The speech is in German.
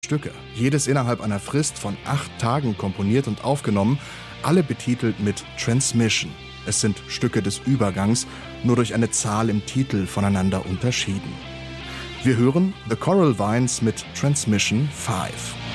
Stücke, jedes innerhalb einer Frist von 8 Tagen komponiert und aufgenommen, alle betitelt mit Transmission. Es sind Stücke des Übergangs, nur durch eine Zahl im Titel voneinander unterschieden. Wir hören The Coral Vines mit Transmission 5.